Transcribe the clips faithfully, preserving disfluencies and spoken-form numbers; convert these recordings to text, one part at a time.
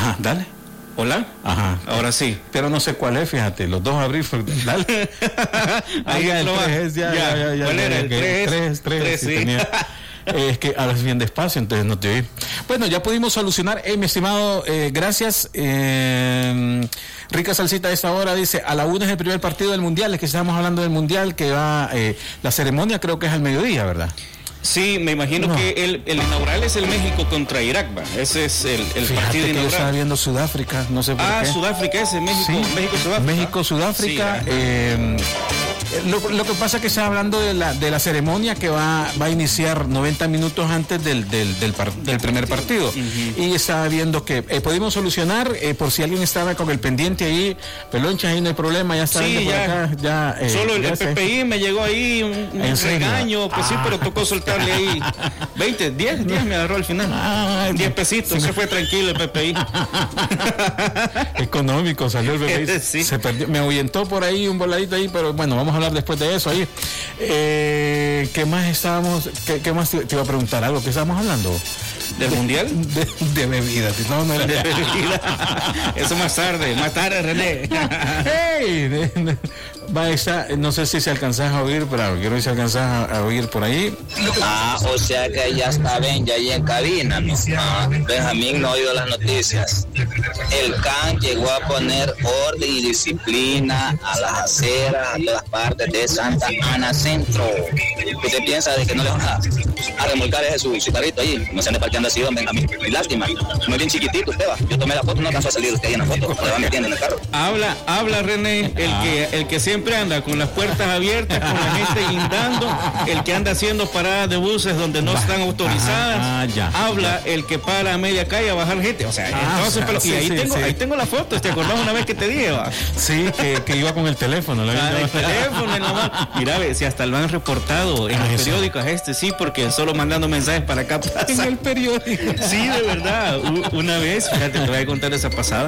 Ajá, dale. Hola. Ajá. Ahora sí. Pero no sé cuál es, fíjate, los dos abril. Dale. Ahí el lo va. tres es, ya, ya, ya, ya. ¿Cuál ya, era? ya, El que- tres. tres, tres, Tres, sí, sí. tenía. Es que hablas bien despacio, entonces no te oí. Bueno, ya pudimos solucionar. Eh, mi estimado, eh, gracias. Eh, rica salsita a esta hora, dice, a la una es el primer partido del Mundial, es que estamos hablando del Mundial, que va, eh, la ceremonia creo que es al mediodía, ¿verdad? Sí, me imagino No. que el, el inaugural es el México contra Irak, va. Ese es el, el Fíjate partido que yo estaba inaugural. viendo Sudáfrica, no sé por Ah, qué. Sudáfrica ese, México, Sí. México, Sudáfrica. México, Sudáfrica. Sí, eh, lo, lo que pasa es que está hablando de la, de la ceremonia que va, va a iniciar noventa minutos antes del, del, del, par- del primer partido. Uh-huh. Y estaba viendo que eh, pudimos solucionar, eh, por si alguien estaba con el pendiente ahí, Peloncha, ahí no hay problema, ya está Sí, viendo por ya. acá. Ya, eh, Solo el, ya el sé. P P I me llegó ahí un, un ¿En serio? regaño, pues sí, Ah. pero tocó soltarle ahí veinte, diez, diez me agarró al final. Ah, diez pesitos, se fue tranquilo el P P I. Económico salió el bebé. Sí. Se perdió, me ahuyentó por ahí un voladito ahí, pero bueno, vamos a hablar después de eso ahí. Eh, ¿Qué más estábamos? ¿Qué, qué más te, te iba a preguntar? ¿Algo que estábamos hablando? ¿Del mundial? De, de bebidas. No, no era De bebida. Eso más tarde, más tarde, René. ¡Hey! De- de- va esa, no sé si se alcanzas a oír, pero quiero ver si alcanzas a, a oír por ahí. Ah, o sea que ya está Ben, ya ahí en cabina, ¿no? Ah, Benjamín no ha oído las noticias. El C A N llegó a poner orden y disciplina a las aceras, a todas partes de Santa Ana Centro. ¿Usted piensa de que no le van a, a remolcar ese su, su carrito ahí? No se ande parqueando así, don Benjamín. Lástima, no es bien chiquitito usted va. Yo tomé la foto, no alcanzó a salir usted ahí en la foto, le va metiendo en el carro. Habla, habla René, el que, el que siempre anda con las puertas abiertas, con la gente guindando, el que anda haciendo paradas de buses donde no están autorizadas. Ajá, ah, ya, habla el que para a media calle a bajar gente. O sea, Ah, entonces, pero, sí, y ahí sí, tengo, sí. ahí tengo la foto, ¿te acordás una vez que te dije, va? Sí, que, que iba con el teléfono. ¿La Ah, vi? el teléfono, nomás. Mira, ve, si hasta lo han reportado en Ah, los eso. periódicos, este sí, porque solo mandando mensajes para acá pasa. En el periódico. Sí, de verdad. U- Una vez, fíjate, te voy a contar esa pasada.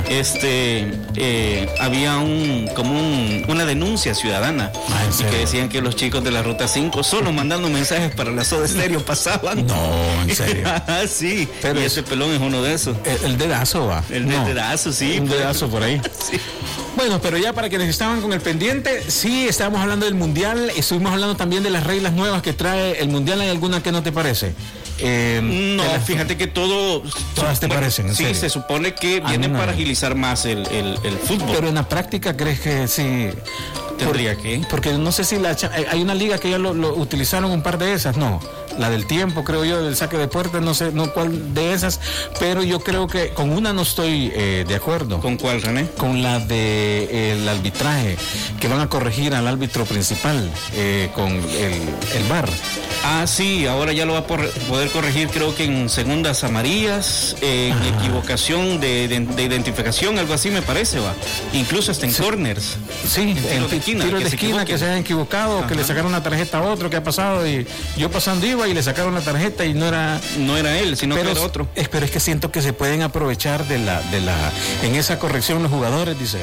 Este, eh, había un, como un, una denuncia ciudadana. Ah, ¿en y serio? que decían que los chicos de la Ruta cinco solo mandando mensajes para la Soda Stereo pasaban. No, en serio. Ah, sí. Pero y es- ese pelón es uno de esos. El, el dedazo va. El No. dedazo, sí. Un pues. dedazo por ahí. Sí. Bueno, pero ya para quienes estaban con el pendiente, sí, estábamos hablando del Mundial, estuvimos hablando también de las reglas nuevas que trae el Mundial. ¿Hay alguna que no te parece? Eh, No, de las- fíjate que todo... Todas te parecen, en Sí, serio. se supone que Ah, vienen no. para agilizar más el, el, el fútbol. Pero en la práctica, ¿crees que sí? ¿Tendría Por- que? Porque no sé si la cha- eh, hay una liga que ya lo, lo utilizaron un par de esas, no. La del tiempo, creo yo, del saque de puertas, no sé no cuál de esas, pero yo creo que con una no estoy eh, de acuerdo. ¿Con cuál, René? Con la de eh, el arbitraje, que van a corregir al árbitro principal eh, con el, el V A R. Ah, sí, ahora ya lo va a por- poder corregir, creo que en segundas amarillas, en Ajá. equivocación de, de- de identificación, algo así me parece, va. Incluso hasta en Sí. corners. Sí, tiros en de ti- esquina, tiros que de se esquina que equivoquen. se hayan equivocado, que Ajá. le sacaron la tarjeta a otro que ha pasado y yo pasando iba y le sacaron la tarjeta y no era... No era él, sino pero, que era otro. es, pero es que siento que se pueden aprovechar de la, de la, en esa corrección los jugadores, dice.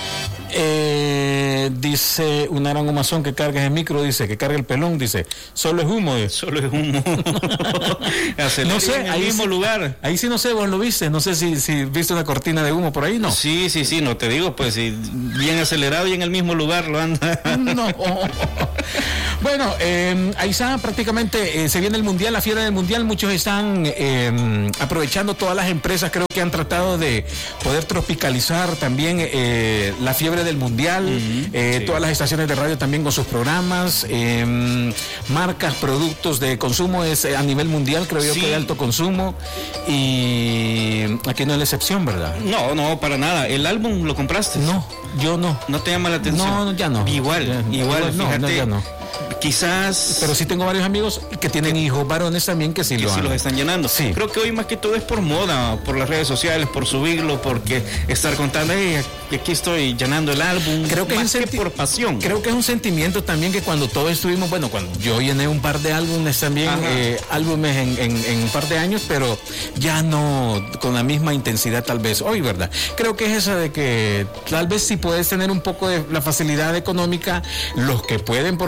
Eh, dice un arangomazón que carga el micro, dice que carga el pelón, dice, solo es humo. dice. Solo es humo. Acelera No sé, en el ahí mismo sí- lugar. Ahí sí no sé, vos lo viste, no sé si, si viste una cortina de humo por ahí, no. Sí, sí, sí, no te digo, pues sí, bien acelerado y en el mismo lugar lo anda. No. Bueno, eh, ahí está prácticamente, eh, se viene el Mundial, la fiebre del Mundial, muchos están eh, aprovechando, todas las empresas creo que han tratado de poder tropicalizar también eh, la fiebre del Mundial, Ujú, eh, sí. todas las estaciones de radio también con sus programas, eh, marcas, productos de consumo es eh, a nivel mundial, creo yo Sí. que de alto consumo, y aquí no es la excepción, ¿verdad? No, no, para nada. ¿El álbum lo compraste? No, yo no. ¿No te llama la atención? No, no, ya no. Igual, Ya, igual, no, fíjate. no, ya no. Quizás... Pero sí tengo varios amigos que tienen hijos varones también que sí que lo sí han- los están llenando. Sí. Creo que hoy más que todo es por moda, por las redes sociales, por subirlo, porque estar contando, hey, aquí estoy llenando el álbum. Creo que más es un que senti- por pasión. Creo que es un sentimiento también que cuando todos estuvimos, bueno, cuando yo llené un par de álbumes también, Ajá. eh, álbumes en, en- en un par de años, pero ya no con la misma intensidad tal vez hoy, ¿verdad? Creo que es esa de que tal vez si puedes tener un poco de la facilidad económica, los que pueden, porque no es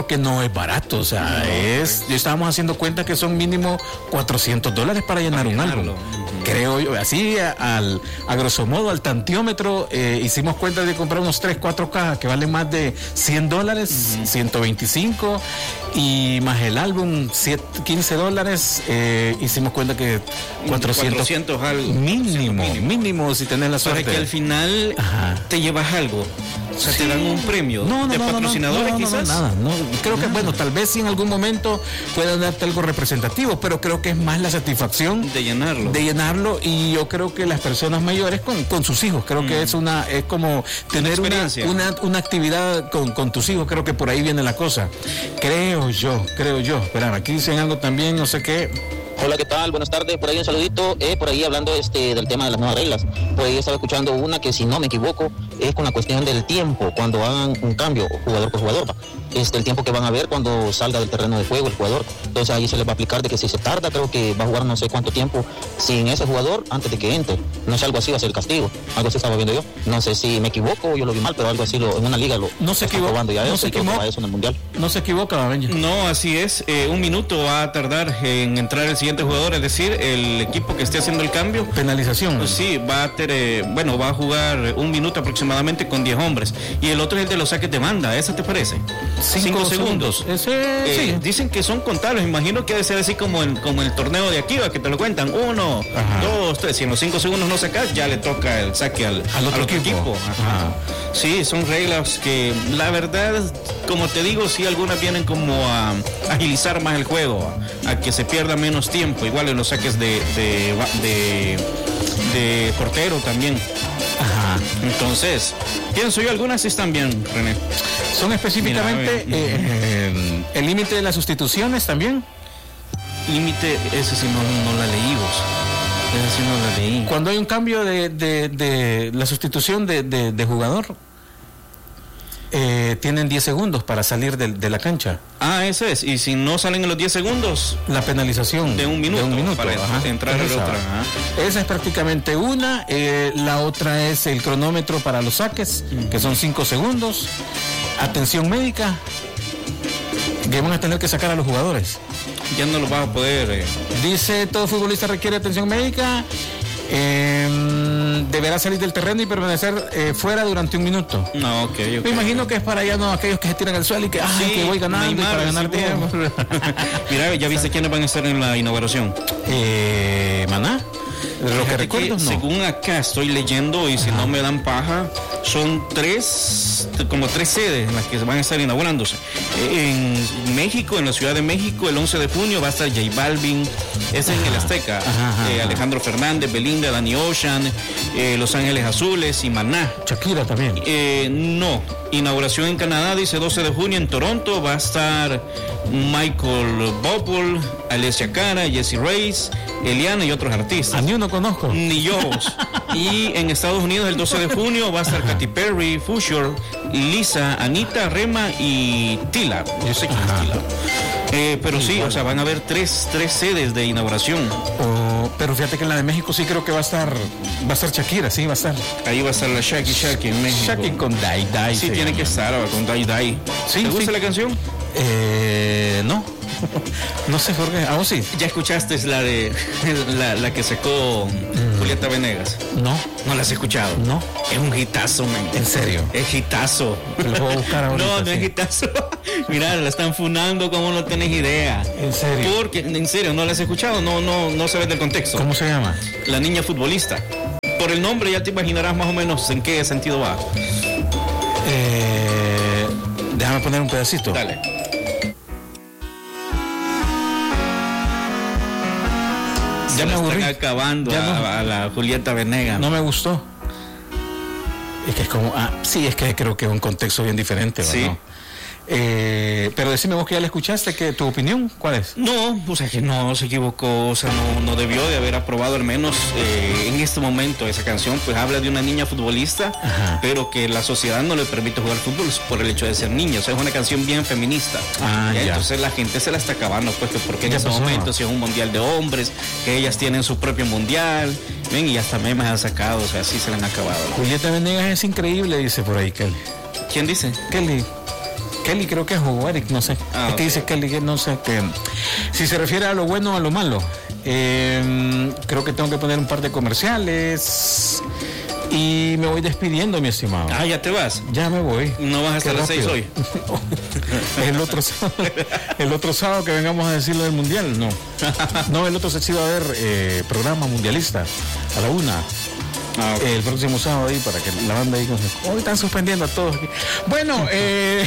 es barato, o sea, no, es, yo estábamos haciendo cuenta que son mínimo cuatrocientos dólares para llenar para un álbum. Uh-huh. Creo yo, así a, al, a grosso modo, al tantiómetro, eh, hicimos cuenta de comprar unos tres, cuatro cajas que valen más de cien dólares, uh-huh. ciento veinticinco, y más el álbum, siete, quince dólares, eh, hicimos cuenta que cuatrocientos, cuatrocientos algo. Mínimo, mínimo, mínimo, si tenés la suerte. Para que al final Ajá. te llevas algo. O sea, sí. te dan un premio no, no, de no, patrocinadores, no, no, no, quizás. No, nada, no. Creo que, bueno, tal vez sí en algún momento puedan darte algo representativo, pero creo que es más la satisfacción de llenarlo. De llenarlo, y yo creo que las personas mayores con, con sus hijos, creo mm. que es una, es como tener una, una, una actividad con, con tus hijos, creo que por ahí viene la cosa. Creo yo, creo yo. Esperá, aquí dicen algo también, no sé qué. Hola, ¿qué tal? Buenas tardes. Por ahí un saludito. Eh, por ahí hablando este del tema de las nuevas reglas. Por ahí estaba escuchando una que, si no me equivoco, es con la cuestión del tiempo, cuando hagan un cambio, jugador por jugador. Este, el tiempo que van a ver cuando salga del terreno de juego el jugador. Entonces ahí se les va a aplicar de que si se tarda, creo que va a jugar no sé cuánto tiempo sin ese jugador antes de que entre. No sé, algo así va a ser el castigo. Algo así estaba viendo yo. No sé si me equivoco o yo lo vi mal, pero algo así lo, en una liga lo no se están probando ya no eso, se y creo que va eso en el mundial. No se equivoca, Benja. No, así es. Eh, un minuto va a tardar en entrar el siguiente jugador, es decir, el equipo que esté haciendo el cambio. Penalización. Pues sí, va a ter, eh, bueno, va a jugar un minuto aproximadamente con diez hombres. Y el otro es el de los saques de banda. ¿Esa te parece? Cinco, Cinco segundos. Ese, eh, sí. Dicen que son contables. Imagino que debe ser así como el, como el torneo de aquí, ¿va? Que te lo cuentan. Uno, Ajá. dos, tres. Si en los cinco segundos no sacas, ya le toca el saque al, al otro, al otro equipo. equipo. Ajá. Sí, son reglas que, la verdad, como te digo, sí, algunas vienen como a agilizar más el juego, a, a que se pierda menos tiempo. Igual en los saques de, de, de, de portero también. Ajá. Entonces, pienso yo, algunas están bien, René. Son específicamente Mira, eh, eh, el límite de las sustituciones también. Límite, ese sí no, no la leí vos. Ese sí no la leí. Cuando hay un cambio de, de, de la sustitución de, de, de jugador, eh, tienen diez segundos para salir de, de la cancha. Ah, eso es. Y si no salen en los diez segundos, la penalización de un minuto, de un minuto para ajá, entrar a la otra. Ajá. Esa es prácticamente una. Eh, la otra es el cronómetro para los saques, mm. que son cinco segundos. Atención médica, que van a tener que sacar a los jugadores. Ya no los vas a poder. Eh. Dice, todo futbolista requiere atención médica. Eh, deberá salir del terreno y permanecer eh, fuera durante un minuto. No, ok, okay. Me imagino que es para ya no aquellos que se tiran al suelo y que, ay, sí, que voy ganando Neymar, y para ganar tiempo. Mira, ¿ya viste quiénes van a estar en la inauguración? Eh, Maná. Lo que recuerdo, que, no. Según acá estoy leyendo, y si Ajá. no me dan paja, son tres, como tres sedes en las que van a estar inaugurándose. En México, en la Ciudad de México, el once de junio va a estar J Balvin, es en el Azteca, Ajá, eh, Alejandro Fernández, Belinda, Danny Ocean, eh, Los Ángeles Azules y Maná. Shakira también. Eh, no, inauguración en Canadá, dice doce de junio en Toronto, va a estar Michael Bublé, Alessia Cara, Jessie Reyes, Eliana y otros artistas. A mí no conozco. Ni yo. Y en Estados Unidos el doce de junio va a estar Katy Perry, Future, Lisa, Anita, Rema y Tila. Yo sé quién es Tila. Eh, pero sí, sí, o sea, van a haber tres, tres sedes de inauguración. Oh, pero fíjate que en la de México sí creo que va a estar, va a estar Shakira, sí, va a estar. Ahí va a estar la Shaki Shaki en México. Shaki con Dai Dai. Sí, tiene llama. que estar con Dai Dai. Sí, ¿Te gusta sí. la canción? Eh, no. No sé, Jorge, ¿a vos sí? ¿Ya escuchaste la de la, la que sacó mm. Julieta Venegas? No. ¿No la has escuchado? No. Es un hitazo, man. ¿En serio? Es hitazo. Lo voy a buscar ahorita. No, no sí. es hitazo. Mira, la están funando como no tenés idea. ¿En serio? Porque, en serio, ¿no la has escuchado? No, no, no sabes del contexto. ¿Cómo se llama? La niña futbolista. Por el nombre ya te imaginarás más o menos en qué sentido va. Eh, déjame poner un pedacito. Dale. Ya me aburrí. Están acabando ya a, no, a la Julieta Venegas. No me gustó. Es que es como, ah, sí, es que creo que es un contexto bien diferente, ¿verdad? Sí. Eh, pero decime vos que ya la escuchaste, que tu opinión, ¿cuál es? No, o sea que no se equivocó, o sea, no, no debió de haber aprobado al menos eh, en este momento esa canción, pues habla de una niña futbolista, Ajá. pero que la sociedad no le permite jugar fútbol por el hecho de ser niña, o sea, es una canción bien feminista. Ah, ya. Entonces la gente se la está acabando, pues, que porque en ese momento si es un mundial de hombres, que ellas tienen su propio mundial, ven, y hasta memes han sacado, o sea, así se la han acabado. Julieta Venegas es increíble, dice por ahí Kelly. ¿Quién dice? Kelly. Kelly creo que es o Eric, no sé. Ah, es que ok. dice Kelly, que no sé. Que, si se refiere a lo bueno o a lo malo. Eh, creo que tengo que poner un par de comerciales. Y me voy despidiendo, mi estimado. Ah, ya te vas. Ya me voy. No vas a estar Qué a las seis rápido. hoy. el otro sábado, el otro sábado que vengamos a decirlo del mundial, no. No, el otro se iba a ver eh, programa mundialista a la una. Ah, ok. El próximo sábado ahí para que la banda ahí con... Hoy están suspendiendo a todos aquí. Bueno, eh...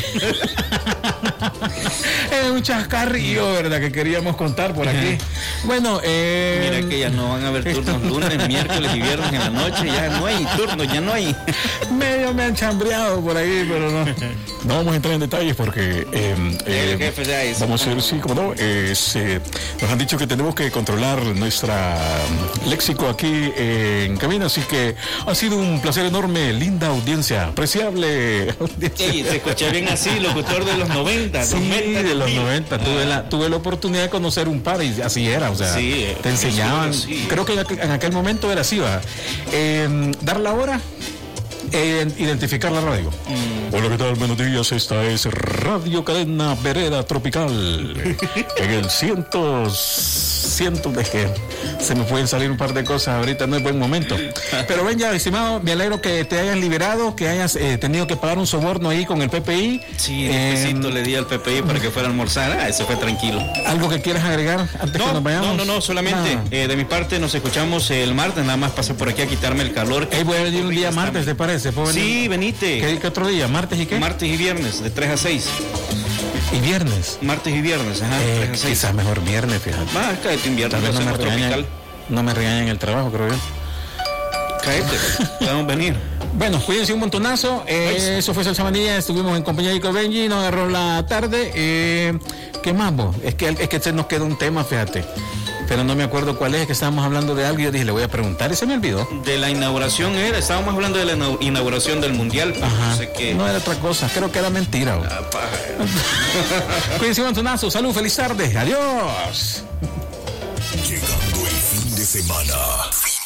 es un chascarrillo, ¿verdad? Que queríamos contar por aquí. Bueno, eh... Mira que ya no van a haber turnos lunes, miércoles y viernes en la noche. Ya no hay turnos, ya no hay. medio me han chambreado por ahí, pero no. No vamos a entrar en detalles porque eh, eh, El jefe ya es- vamos a ver, sí, como no, es, eh, nos han dicho que tenemos que controlar nuestra um, léxico aquí eh, en cabina, así que ha sido un placer enorme, linda audiencia, apreciable audiencia. Ey, se escucha bien así, locutor de los noventa. Sí, de los noventa, tuve la, tuve la oportunidad de conocer un par y así era, o sea, Sí, eh, te enseñaban, sí. creo que en aquel, en aquel momento era así, va, eh, dar la hora, eh, identificar la radio. Mm. Hola, ¿qué tal? Buenos días, esta es Radio Cadena Vereda Tropical, en el ciento, ciento de que se me pueden salir un par de cosas, ahorita no es buen momento, pero ven ya, estimado, me alegro que te hayan liberado, que hayas eh, tenido que pagar un soborno ahí con el P P I. Sí, Eh, despacito le di al P P I para que fuera a almorzar. Ah, eso fue tranquilo. ¿Algo que quieras agregar antes que No, nos vayamos? no, no, no, solamente Nada. eh, de mi parte nos escuchamos el martes, nada más pasé por aquí a quitarme el calor. Ey, voy a venir un día Está- martes, ¿te parece? ¿Puedo venir? Sí, venite. ¿Qué, qué otro día? ¿Martes y qué? Martes y viernes, de tres a seis. y viernes. Martes y viernes, ajá, Eh, tres a seis. quizás mejor viernes, fíjate. Va, cállate en viernes, Tal vez lo no me, hacemos regañen, tropical. no me regañen en el trabajo, creo yo. Cállate, podemos venir. Bueno, cuídense un montonazo. Eh, Pues. eso fue Salsa Manía. Estuvimos en compañía de Nico Benji. Nos agarró la tarde. Eh, ¿Qué más, vos? Es que, es que se nos quedó un tema, fíjate. Pero no me acuerdo cuál es. Es que estábamos hablando de algo y yo dije, le voy a preguntar y se me olvidó. De la inauguración era, estábamos hablando de la ina- inauguración del mundial, pero Ajá. no sé qué. No era otra cosa. Creo que era mentira. vos. Ah, paja. Cuídense un montonazo. Salud, feliz tarde. Adiós. Llegando el fin de semana.